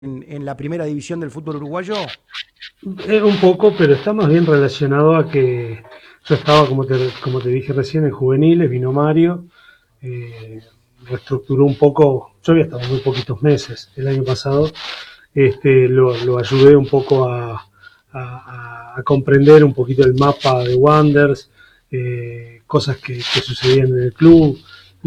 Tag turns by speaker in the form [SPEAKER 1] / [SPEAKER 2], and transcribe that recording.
[SPEAKER 1] en la primera división del fútbol uruguayo?
[SPEAKER 2] Un poco, pero está más bien relacionado a que yo estaba, como te dije recién, en juveniles, vino Mario, eh, reestructuró un poco, yo había estado muy poquitos meses el año pasado, lo ayudé un poco a comprender un poquito el mapa de Wanders, cosas que sucedían en el club,